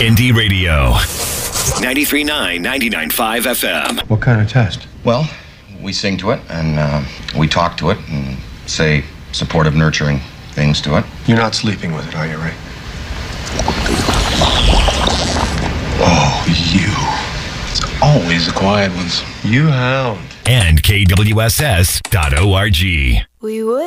Indie Radio. 93.9, 99.5 FM. What kind of test? Well, we sing to it, and we talk to it, and say supportive, nurturing things to it. You're not sleeping with it, are you, Ray? Oh, you. It's always the quiet ones. You hound. And KWSS.org. We would.